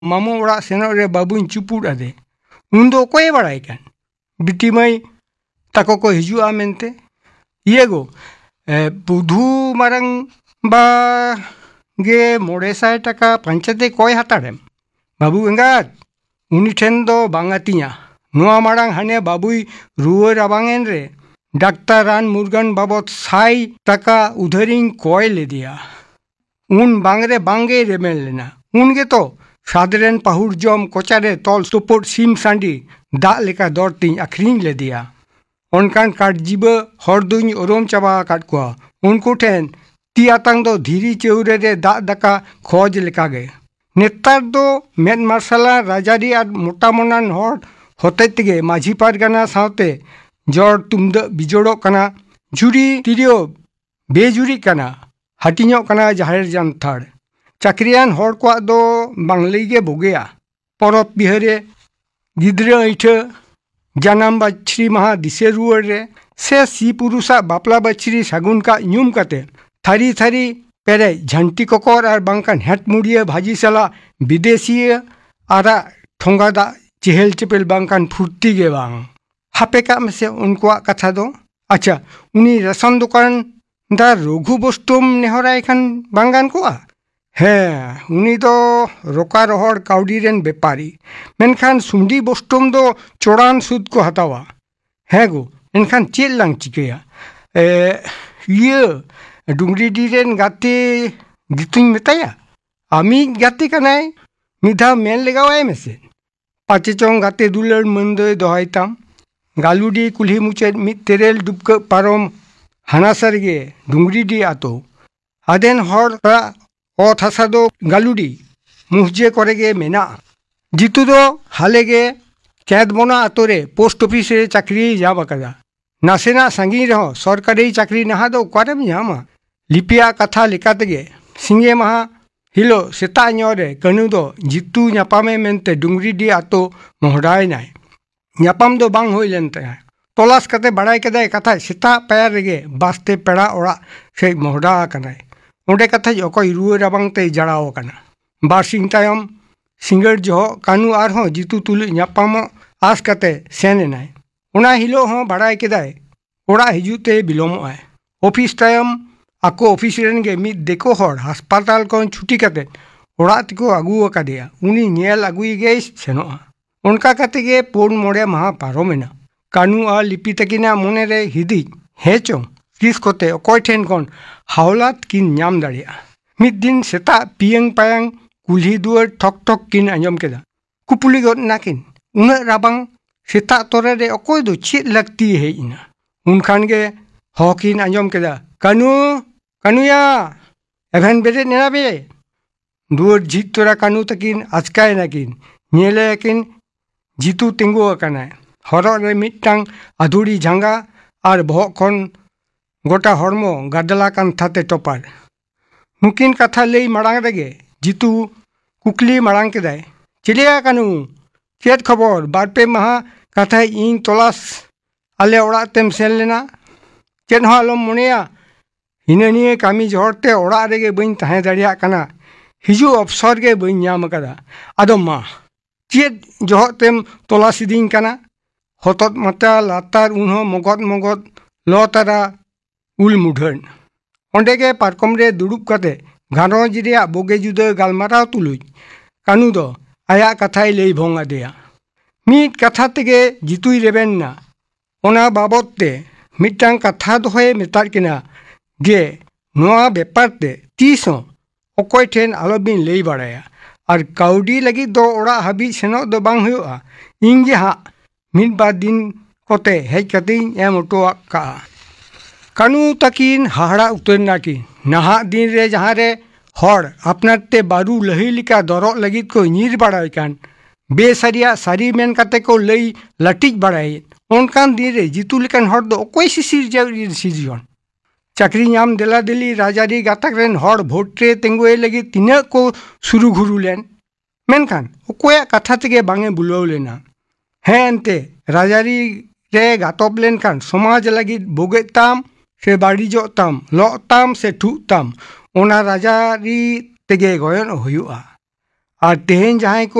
ᱢᱟᱢᱩ ᱚᱲᱟᱜ ᱥᱮᱱᱚᱜ ᱨᱮ ᱵᱟᱹᱵᱩᱧ ᱪᱩᱯᱩᱫ ᱟᱫᱮ᱾ ᱩᱱᱫᱚ ᱚᱠᱚᱭᱮ ᱵᱟᱲᱟᱭ ᱠᱟᱱ ᱵᱤᱴᱤ ᱢᱟᱹᱭ ᱛᱟᱠᱚ ᱠᱚ ᱦᱤᱡᱩᱜᱼᱟ ᱢᱮᱱᱛᱮ᱾ ᱤᱭᱟᱹ ᱜᱚ ᱵᱩᱫᱷᱩ ᱢᱟᱨᱟᱝ ᱵᱟ ᱜᱮ 500 টাকা ᱯᱟᱧᱪᱟᱛᱮ ᱠᱚᱭ ᱦᱟᱛᱟᱲᱮᱢ? ᱵᱟᱹᱵᱩ ᱮᱸᱜᱟᱛ, ᱩᱱᱤ ᱴᱷᱮᱱ ᱫᱚ ᱵᱟᱝ ᱟᱹᱛᱤᱧᱟ᱾ ᱱᱚᱣᱟ ᱢᱟᱲᱟᱝ ᱦᱟᱱᱮ ᱵᱟᱹᱵᱩᱭ ᱨᱩᱣᱟᱹ ᱨᱟᱵᱟᱝᱮᱱ ᱨᱮ ᱰᱟᱠᱛᱟᱨ ᱨᱟᱱ ᱢᱩᱨᱜᱟᱹᱱ ᱵᱟᱵᱚᱫ 100 টাকা ᱩᱫᱷᱟᱹᱨᱤᱧ ᱠᱚᱭ ᱞᱮᱫᱮᱭᱟ᱾ ᱩᱱ ᱵᱟᱝᱨᱮ ᱵᱟᱝᱜᱮ ᱨᱮᱵᱮᱱ ᱞᱮᱱᱟ᱾ ᱩᱱ ᱜᱮᱛᱚ ᱥᱟᱫᱽᱨᱮᱱ ᱯᱟᱹᱦᱩᱲ ᱡᱚᱢ ᱠᱚᱪᱟᱨᱮ ᱛᱚᱞ ᱛᱩᱯᱩᱫ ᱥᱤᱢ ᱥᱟᱺᱰᱤ ᱫᱟᱜ ᱞᱮᱠᱟ ᱫᱚᱨ ᱛᱤᱧ ᱟᱠᱷᱨᱤᱧ ᱞᱮᱫᱮᱭᱟ᱾ ᱚᱱᱠᱟᱱ ᱠᱟᱴᱡᱤᱵᱟᱹ ᱦᱚᱲ ᱫᱩᱧ ᱩᱨᱩᱢ ᱪᱟᱵᱟ ᱟᱠᱟᱫ ᱠᱚᱣᱟ᱾ ᱩᱱᱠᱩ ᱴᱷᱮᱱ ᱛᱤ ᱟᱛᱟᱝ ᱫᱚ ᱫᱷᱤᱨᱤ ᱪᱟᱹᱣᱨᱟᱹ ᱨᱮ ᱫᱟᱜ ᱫᱟᱠᱟ ᱠᱷᱚᱡ ᱞᱮᱠᱟᱜᱮ᱾ ᱱᱮᱛᱟᱨ ᱫᱚ ᱢᱮᱫ ᱢᱟᱨᱥᱟᱞᱟ ᱨᱟᱡᱟᱨᱤ ᱟᱨ ᱢᱚᱴᱟ ᱢᱚᱱᱟᱱ ᱦᱚᱲ ᱦᱚᱛᱮᱡ ᱛᱮᱜᱮ ᱢᱟᱹᱡᱷᱤ ᱯᱟᱨᱜᱟᱱᱟ ᱥᱟᱶᱛᱮ ᱡᱚᱲ ᱛᱩᱢᱫᱟᱹᱜ ᱵᱤᱡᱳᱲᱚᱜ ᱠᱟᱱᱟ, ᱡᱷᱩᱨᱤ ᱛᱤᱨᱭᱳ ᱵᱮᱡᱩᱨᱤᱜ ᱠᱟᱱᱟ, ᱦᱟᱹᱴᱤᱧᱚᱜ ᱠᱟᱱᱟ ᱡᱟᱦᱮᱨ ᱡᱟᱱᱛᱷᱟᱲ᱾ ᱪᱟᱹᱠᱨᱤᱭᱟᱱ ᱦᱚᱲ ᱠᱚᱣᱟᱜ ᱫᱚ ᱵᱟᱝ ᱞᱟᱹᱭᱜᱮ ᱵᱩᱜᱤᱭᱟ᱾ ᱯᱚᱨᱚᱵᱽ ᱵᱤᱦᱟᱹᱨᱮ, ᱜᱤᱫᱽᱨᱟᱹ ᱟᱹᱭᱴᱷᱟᱹ, ᱡᱟᱱᱟᱢ ᱵᱟᱪᱷᱨᱤ ᱢᱟᱦᱟ ᱫᱤᱥᱟᱹ ᱨᱩᱣᱟᱹᱲ ᱨᱮ, ᱥᱮ ᱥᱤ ᱯᱩᱨᱩষᱟᱜ ᱵᱟᱯᱞᱟ ᱵᱟᱪᱷᱨᱤ ᱥᱟᱹᱜᱩᱱ ᱠᱟᱜ ᱧᱩᱢ ᱠᱟᱛᱮ ᱛᱷᱟᱹᱨᱤ ᱛᱷᱟᱹᱨᱤ ᱯᱮᱨᱮᱡ ᱡᱷᱟᱱᱴᱤ ᱠᱚᱠᱚᱨ ᱟᱨ ᱵᱟᱝᱠᱷᱟᱱ ᱦᱮᱸᱴ ᱢᱩᱲᱤᱭᱟᱹ ᱵᱷᱟᱹᱡᱤ ᱥᱟᱞᱟᱜ ᱵᱤᱫᱮᱥᱤᱭᱟᱹ ᱟᱨᱟᱜ ᱴᱷᱚᱸᱜᱟ ᱫᱟᱜ ᱪᱮᱦᱮᱞ ᱪᱮᱯᱮᱞ ᱵᱟᱝᱠᱷᱟᱱ ᱯᱷᱩᱨᱛᱤ ᱜᱮ ᱵᱟᱝ᱾ ᱦᱟᱯᱮ ᱠᱟᱜ ᱢᱮᱥᱮ ᱩᱱᱠᱩᱣᱟᱜ ᱠᱟᱛᱷᱟ ᱫᱚ᱾ ᱟᱪᱪᱷᱟ, ᱩᱱᱤ ᱨᱮᱥᱚᱱ ᱫᱚᱠᱟᱱᱫᱟᱨ ᱨᱚᱜᱷᱩ ᱵᱚᱥᱴᱩᱢ ᱱᱮᱦᱚᱨᱟᱭ ᱠᱷᱟᱱ ᱵᱟᱝ ᱜᱟᱱ ᱠᱚᱜᱼᱟ? ᱦᱮᱸ, ᱩᱱᱤ ᱫᱚ ᱨᱚᱠᱟ ᱨᱚᱦᱚᱲ ᱠᱟᱹᱣᱰᱤ ᱨᱮᱱ ᱵᱮᱯᱟᱨᱤ, ᱢᱮᱱᱠᱷᱟन ᱥᱩᱸᱰᱤ ᱵᱚᱥᱴᱩᱢ ᱫᱚ ᱪᱚᱲᱟᱱ ᱥᱩᱫ ᱠᱚ ᱦᱟᱛᱟᱣᱟ᱾ ᱦᱮᱸ ᱜᱚ, ᱮᱱᱠᱷᱟᱱ ᱪᱮᱫ ᱞᱟᱝ ᱪᱤᱠᱟᱹᱭᱟ? ᱤᱭᱟᱹ ᱰᱩᱝᱨᱤᱰᱤ ᱨᱮᱱ ᱜᱟᱛᱮ ᱜᱤᱛᱩᱧ ᱢᱮᱛᱟᱭᱟ? ᱟᱢᱤᱡ ᱜᱟᱛᱮ ᱠᱟᱱᱟᱭ, ᱢᱤᱫ ᱫᱷᱟᱣ ᱢᱮᱱ ᱞᱮᱜᱟᱣᱟᱭ ᱢᱮᱥᱮ᱾ ᱯᱟᱪᱮ ᱪᱚᱝ ᱜᱟᱛᱮ ᱫᱩᱞᱟᱹᱲ ᱢᱟᱹᱱ ᱫᱚᱭ ᱫᱚᱦᱚᱭ ᱛᱟᱢ᱾ ᱜᱟᱞᱩᱰᱤ ᱠᱩᱞᱦᱤ ᱢᱩᱪᱟᱹᱫ ᱢᱤᱫ ᱛᱮᱨᱮᱞ ᱰᱩᱵᱠᱟᱹᱜ ᱯᱟᱨᱚᱢ ᱦᱟᱱᱟᱥᱟ ᱨᱮᱜᱮ ᱰᱩᱝᱨᱤᱰᱤ ᱟᱛᱳ᱾ ᱟᱫᱮᱱ ᱦᱚᱲᱟᱜ ᱚᱛ ᱦᱟᱥᱟ ᱫᱚ ᱜᱟᱞᱩᱰᱤ ᱢᱩᱦᱡᱟᱹ ᱠᱚᱨᱮ ᱜᱮ ᱢᱮᱱᱟᱜᱼᱟ᱾ ᱡᱤᱛᱩ ᱫᱚ ᱦᱟᱞᱮᱜᱮ ᱠᱮᱸᱫᱵᱚᱱᱟ ᱟᱛᱳ ᱨᱮ ᱯᱳᱥᱴ ᱚᱯᱷᱤᱥ ᱨᱮ ᱪᱟᱹᱠᱨᱤᱭ ᱧᱟᱢ ᱟᱠᱟᱫᱟ᱾ ᱱᱟᱥᱮᱱᱟᱜ ᱥᱟᱺᱜᱤᱧ ᱨᱮᱦᱚᱸ ᱥᱚᱨᱠᱟরি ᱪᱟᱹᱠᱨᱤ ᱱᱟᱦᱟᱜ ᱫᱚ ᱚᱠᱟᱨᱮᱢ ᱧᱟᱢᱟ? ᱞᱤᱯᱤᱭᱟᱜ ᱠᱟᱛᱷᱟ ᱞᱮᱠᱟ ᱛᱮᱜᱮ ᱥᱤᱸᱜᱮ ᱢᱟᱦᱟ ᱦᱤᱞᱳᱜ ᱥᱮᱛᱟᱜ ᱧᱚᱜ ᱨᱮ ᱠᱟᱹᱱᱩ ᱫᱚ ᱡᱤᱛᱩ ᱧᱟᱯᱟᱢᱮ ᱢᱮᱱᱛᱮ ᱰᱩᱝᱨᱤᱰᱤ ᱟᱛᱳ ᱢᱚᱦᱰᱟᱭᱮᱱᱟᱭ᱾ ᱧᱟᱯᱟᱢ ᱫᱚ ᱵᱟᱝ ᱦᱩᱭ ᱞᱮᱱ ᱛᱟᱭᱟ᱾ ᱛᱚᱞᱟᱥ ᱠᱟᱛᱮ ᱵᱟᱲᱟᱭ ᱠᱮᱫᱟᱭ ᱠᱟᱛᱷᱟᱡ ᱥᱮᱛᱟᱜ ᱯᱟᱭᱟᱨ ᱨᱮᱜᱮ ᱵᱟᱥᱛᱮ ᱯᱮᱲᱟ ᱚᱲᱟᱜ ᱥᱮᱡ ᱢᱚᱦᱰᱟ ᱟᱠᱟᱱᱟᱭ᱾ ᱚᱸᱰᱮ ᱠᱟᱛᱷᱟᱡ ᱚᱠᱚᱭ ᱨᱩᱣᱟᱹ ᱨᱟᱵᱟᱝ ᱛᱮᱭ ᱡᱟᱲᱟᱣ ᱟᱠᱟᱱᱟ᱾ ᱵᱟᱨᱥᱤᱧ ᱛᱟᱭᱚᱢ ᱥᱤᱸᱜᱟᱹᱲ ᱡᱚᱦᱚᱜ ᱠᱟᱹᱱᱩ ᱟᱨᱦᱚᱸ ᱡᱤᱛᱩ ᱛᱩᱞᱩᱡ ᱧᱟᱯᱟᱢᱚᱜ ᱟᱸᱥ ᱠᱟᱛᱮ ᱥᱮᱱ ᱮᱱᱟᱭ᱾ ᱚᱱᱟ ᱦᱤᱞᱳᱜ ᱦᱚᱸ ᱵᱟᱲᱟᱭ ᱠᱮᱫᱟᱭ ᱚᱲᱟᱜ ᱦᱤᱡᱩᱜ ᱛᱮ ᱵᱤᱞᱚᱢᱚᱜᱼᱟᱭ᱾ ᱚᱯᱷᱤᱥ ᱛᱟᱭᱚᱢ ᱟᱠᱚ ᱚᱯᱷᱤᱥ ᱨᱮᱱ ᱜᱮ ᱢᱤᱫ ᱫᱮᱠᱳ ᱦᱚᱲ ᱦᱟᱥᱯᱟᱛᱟᱞ ᱠᱷᱚᱱ ᱪᱷᱩᱴᱤ ᱠᱟᱛᱮ ᱚᱲᱟᱜ ᱛᱮᱠᱚ ᱟᱹᱜᱩ ᱟᱠᱟᱫᱮᱭᱟ᱾ ᱩᱱᱤ ᱧᱮᱞ ᱟᱹᱜᱩᱭᱮᱜᱮᱭ ᱥᱮᱱᱚᱜᱼᱟ᱾ ᱚᱱᱠᱟ ᱠᱟᱛᱮ ᱜᱮ 4-5 ᱢᱟᱦᱟ ᱯᱟᱨᱚᱢᱮᱱᱟ᱾ ᱠᱟᱹᱱᱩ ᱟᱨ ᱞᱤᱯᱤ ᱛᱟᱹᱠᱤᱱᱟᱜ ᱢᱚᱱᱮᱨᱮ ᱦᱤᱫᱤᱡ ᱦᱮᱸ ᱪᱚᱝ ᱛᱤᱥ ᱠᱚᱛᱮ ᱚᱠᱚᱭ ᱴᱷᱮᱱ ᱠᱷᱚᱱ ᱦᱟᱣᱞᱟᱛ ᱠᱤᱱ ᱧᱟᱢ ᱫᱟᱲᱮᱭᱟᱜᱼᱟ᱾ ᱢᱤᱫ ᱫᱤᱱ ᱥᱮᱛᱟᱜ ᱯᱤᱭᱟᱹᱝ ᱯᱟᱭᱟᱝ ᱠᱩᱞᱦᱤ ᱫᱩᱣᱟᱹᱨ ᱴᱷᱚᱠ ᱴᱷᱚᱠ ᱠᱤᱱ ᱟᱸᱡᱚᱢ ᱠᱮᱫᱟ᱾ ᱠᱩᱯᱩᱞᱤ ᱜᱚᱫ ᱱᱟᱠᱤᱱ, ᱩᱱᱟᱹᱜ ᱨᱟᱵᱟᱝ ᱥᱮᱛᱟᱜ ᱛᱚᱨᱟ ᱨᱮ ᱚᱠᱚᱭ ᱫᱚ ᱪᱮᱫ ᱞᱟᱹᱠᱛᱤ ᱦᱮᱡ ᱮᱱᱟ? ᱩᱱᱠᱷᱟᱱ ᱜᱮ ᱦᱚᱸᱠᱤᱱ ᱟᱸᱡᱚᱢ ᱠᱮᱫᱟ, ᱠᱟᱹᱱᱩ, ᱠᱟᱹᱱᱩᱭᱟ, ᱮᱵᱷᱮᱱ ᱵᱮᱨᱮᱫ ᱮᱱᱟ ᱵᱮ? ᱫᱩᱣᱟᱹᱨ ᱡᱷᱤᱡ ᱛᱚᱨᱟ ᱠᱟᱹᱱᱩ ᱛᱟᱹᱠᱤᱱ ᱟᱪᱠᱟᱭᱮᱱᱟᱠᱤᱱ᱾ ᱧᱮᱞᱮᱭᱟᱠᱤᱱ ᱡᱤᱛᱩ ᱛᱤᱸᱜᱩ ᱟᱠᱟᱱᱟᱭ᱾ ᱦᱚᱨᱚᱜ ᱨᱮ ᱢᱤᱫᱴᱟᱝ ᱟᱫᱷᱩᱲᱤ ᱡᱷᱟᱸᱜᱟ ᱟᱨ ᱵᱚᱦᱚᱜ ᱠᱷᱚᱱ ᱜᱚᱴᱟ ᱦᱚᱲᱢᱚ ᱜᱟᱫᱞᱟ ᱠᱟᱱᱛᱷᱟᱛᱮ ᱴᱚᱯᱟᱨ᱾ ᱱᱩᱠᱤᱱ ᱠᱟᱛᱷᱟ ᱞᱟᱹᱭ ᱢᱟᱲᱟᱝ ᱨᱮᱜᱮ ᱡᱤᱛᱩ ᱠᱩᱠᱞᱤ ᱢᱟᱲᱟᱝ ᱠᱮᱫᱟᱭ, ᱪᱮᱞᱮᱭᱟ ᱠᱟᱹᱱᱩ, ᱪᱮᱫ ᱠᱷᱚᱵᱚᱨ? 2-3 ᱢᱟᱦᱟ ᱠᱟᱛᱷᱟᱡ ᱤᱧ ᱛᱚᱞᱟᱥ ᱟᱞᱮ ᱚᱲᱟᱜ ᱛᱮᱢ ᱥᱮᱱ ᱞᱮᱱᱟ? ᱪᱮᱫ ᱦᱚᱸ ᱟᱞᱚᱢ ᱢᱚᱱᱮᱭᱟ, ᱦᱤᱱᱟᱹ ᱱᱤᱭᱟᱹ ᱠᱟᱹᱢᱤ ᱡᱚᱦᱚᱲ ᱛᱮ ᱚᱲᱟᱜ ᱨᱮᱜᱮ ᱵᱟᱹᱧ ᱛᱟᱦᱮᱸ ᱫᱟᱲᱮᱭᱟᱜ ᱠᱟᱱᱟ᱾ ᱦᱤᱡᱩᱜ ᱚᱯᱥᱚᱨ ᱜᱮ ᱵᱟᱹᱧ ᱧᱟᱢ ᱟᱠᱟᱫᱟ᱾ ᱟᱫᱚ ᱢᱟ ᱪᱮᱫ ᱡᱚᱦᱚᱜ ᱛᱮᱢ ᱛᱚᱞᱟᱥ ᱤᱫᱤᱧ ᱠᱟᱱᱟ? ᱦᱚᱛᱚᱫ ᱢᱟᱛᱟ ᱞᱟᱛᱟᱨ ᱩᱱᱦᱚᱸ ᱢᱚᱜᱚᱫ ᱢᱚᱜᱚᱫ ᱞᱚ ᱛᱟᱨᱟ ᱩᱞ ᱢᱩᱰᱷᱟᱹᱱ᱾ ᱚᱸᱰᱮᱜᱮ ᱯᱟᱨᱠᱚᱢ ᱨᱮ ᱫᱩᱲᱩᱵ ᱠᱟᱛᱮ ᱜᱷᱟᱨᱚᱸᱡᱽ ᱨᱮᱭᱟᱜ ᱵᱳᱜᱮ ᱡᱩᱫᱟᱹ ᱜᱟᱞᱢᱟᱨᱟᱣ ᱛᱩᱞᱩᱡ ᱠᱟᱹᱱᱩ ᱫᱚ ᱟᱭᱟᱜ ᱠᱟᱛᱷᱟᱭ ᱞᱟᱹᱭ ᱵᱷᱚᱝ ᱟᱫᱮᱭᱟ᱾ ᱢᱤᱫ ᱠᱟᱛᱷᱟ ᱛᱮᱜᱮ ᱡᱤᱛᱩᱭ ᱨᱮᱵᱮᱱ ᱮᱱᱟ᱾ ᱚᱱᱟ ᱵᱟᱵᱚᱫ ᱛᱮ ᱢᱤᱫᱴᱟᱝ ᱠᱟᱛᱷᱟ ᱫᱚᱦᱚᱭ ᱢᱮᱛᱟᱫ ᱠᱤᱱᱟ ᱡᱮ ᱱᱚᱣᱟ ᱵᱮᱯᱟᱨ ᱛᱮ ᱛᱤᱥ ᱦᱚᱸ ᱚᱠᱚᱭ ᱴᱷᱮᱱ ᱟᱞᱚᱵᱤᱱ ᱞᱟᱹᱭ ᱵᱟᱲᱟᱭᱟ᱾ ᱟᱨ ᱠᱟᱹᱣᱰᱤ ᱞᱟᱹᱜᱤᱫ ᱫᱚ ᱚᱲᱟᱜ ᱦᱟᱹᱵᱤᱡ ᱥᱮᱱᱚᱜ ᱫᱚ ᱵᱟᱝ ᱦᱩᱭᱩᱜᱼᱟ᱾ ᱤᱧ ᱜᱮ ᱦᱟᱸᱜ 1-2 ᱫᱤᱱ ᱠᱚᱛᱮ ᱦᱮᱡ ᱠᱟᱛᱮᱧ ᱮᱢ ᱚᱴᱚᱣᱟᱜ ᱠᱟᱜᱼᱟ᱾ ᱠᱟᱹᱱᱩ ᱛᱟᱹᱠᱤᱱ ᱦᱟᱦᱟᱲᱟᱜ ᱩᱛᱟᱹᱨ ᱱᱟᱠᱤᱱ᱾ ᱱᱟᱦᱟᱜ ᱫᱤᱱ ᱨᱮ ᱡᱟᱦᱟᱸ ᱨᱮ ᱦᱚᱲ ᱟᱯᱱᱟᱨ ᱛᱮ ᱵᱟᱹᱨᱩ ᱞᱟᱹᱦᱤ ᱞᱮᱠᱟ ᱫᱚᱨᱚᱜ ᱞᱟᱹᱜᱤᱫ ᱠᱚ ᱧᱤᱨ ᱵᱟᱲᱟᱭ ᱠᱟᱱ, ᱵᱮᱥᱟᱹᱨᱤᱭᱟᱜ ᱥᱟᱹᱨᱤ ᱢᱮᱱ ᱠᱟᱛᱮ ᱠᱚ ᱞᱟᱹᱭ ᱞᱟᱹᱴᱤᱡ ᱵᱟᱲᱟᱭᱮᱫ, ᱚᱱᱠᱟᱱ ᱫᱤᱱ ᱨᱮ ᱡᱤᱛᱩ ᱞᱮᱠᱟᱱ ᱦᱚᱲ ᱫᱚ ᱚᱠᱚᱭ ᱥᱤᱨᱡᱚᱱ? ᱪᱟᱹᱠᱨᱤ ᱧᱟᱢ ᱫᱮᱞᱟ ᱫᱮᱞᱤ ᱨᱟᱡᱽᱟᱹᱨᱤ ᱜᱟᱛᱟᱠ ᱨᱮᱱ ᱦᱚᱲ ᱵᱷᱳᱴ ᱨᱮ ᱛᱤᱸᱜᱩᱭ ᱞᱟᱹᱜᱤᱫ ᱛᱤᱱᱟᱹᱜ ᱠᱚ ᱥᱩᱨᱩ ᱜᱷᱩᱨᱩ ᱞᱮᱱ, ᱢᱮᱱᱠᱷᱟᱱ ᱚᱠᱚᱭᱟᱜ ᱠᱟᱛᱷᱟ ᱛᱮᱜᱮ ᱵᱟᱝ ᱮ ᱵᱩᱞᱟᱹᱣ ᱞᱮᱱᱟ᱾ ᱦᱮᱸ ᱮᱱᱛᱮ ᱨᱟᱡᱽᱟᱹᱨᱤ ᱨᱮ ᱜᱟᱛᱚᱵ ᱞᱮᱱᱠᱷᱟᱱ ᱥᱚᱢᱟᱡᱽ ᱞᱟᱹᱜᱤᱫ ᱵᱩᱜᱤᱜ ᱛᱟᱢ ᱥᱮ ᱵᱟᱹᱲᱤᱡᱚᱜ ᱛᱟᱢ, ᱞᱚᱜ ᱛᱟᱢ ᱥᱮ ᱴᱷᱩᱜ ᱛᱟᱢ, ᱚᱱᱟ ᱨᱟᱡᱽᱟᱹᱨᱤ ᱛᱮᱜᱮ ᱜᱚᱭᱚᱱ ᱦᱩᱭᱩᱜᱼᱟ᱾ ᱟᱨ ᱛᱮᱦᱮᱧ ᱡᱟᱦᱟᱸᱭ ᱠᱚ